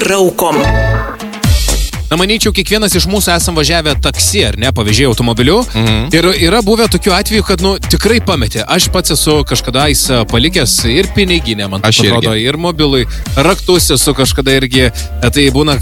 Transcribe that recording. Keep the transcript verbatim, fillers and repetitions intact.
raukom. Na, manyčiau, kiekvienas iš mūsų esam važiavę taksi, ar ne, pavežėję automobiliu. Mhm. Ir yra buvę tokių atvejų, kad, nu, tikrai pametė. Aš pats esu kažkadais palikęs ir piniginę, man atrodo, ir mobilui. Raktus esu kažkada irgi. Tai būna